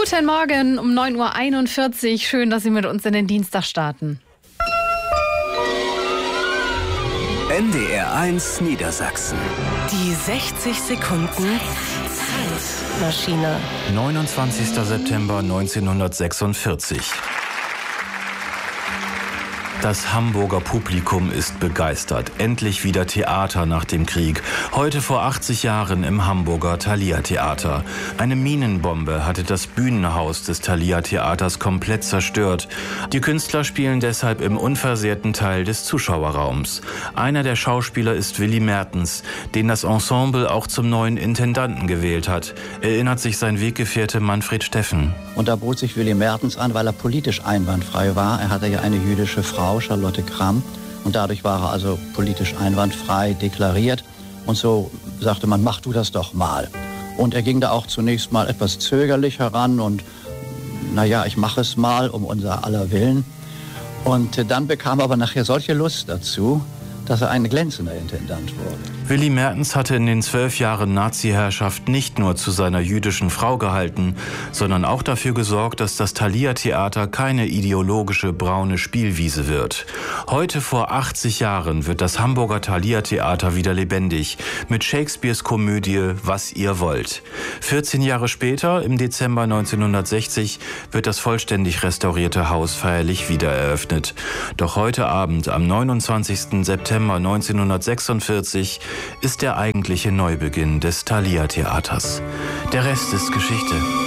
Guten Morgen um 9.41 Uhr. Schön, dass Sie mit uns in den Dienstag starten. NDR1 Niedersachsen. Die 60 Sekunden Zeitmaschine. 29. September 1946. Das Hamburger Publikum ist begeistert. Endlich wieder Theater nach dem Krieg. Heute vor 80 Jahren im Hamburger Thalia-Theater. Eine Minenbombe hatte das Bühnenhaus des Thalia-Theaters komplett zerstört. Die Künstler spielen deshalb im unversehrten Teil des Zuschauerraums. Einer der Schauspieler ist Willy Mertens, den das Ensemble auch zum neuen Intendanten gewählt hat, erinnert sich sein Weggefährte Manfred Steffen. Und da bot sich Willy Mertens an, weil er politisch einwandfrei war. Er hatte ja eine jüdische Frau, Charlotte Kramm, und dadurch war er also politisch einwandfrei deklariert. Und so sagte man, mach du das doch mal. Und er ging da auch zunächst mal etwas zögerlich heran und naja, ich mache es mal um unser aller Willen. Und dann bekam er aber nachher solche Lust dazu, dass er ein glänzender Intendant wurde. Willy Mertens hatte in den 12 Jahren Nazi-Herrschaft nicht nur zu seiner jüdischen Frau gehalten, sondern auch dafür gesorgt, dass das Thalia-Theater keine ideologische braune Spielwiese wird. Heute vor 80 Jahren wird das Hamburger Thalia-Theater wieder lebendig, mit Shakespeares Komödie Was ihr wollt. 14 Jahre später, im Dezember 1960, wird das vollständig restaurierte Haus feierlich wiedereröffnet. Doch heute Abend, am 29. September 1946, ist der eigentliche Neubeginn des Thalia-Theaters. Der Rest ist Geschichte.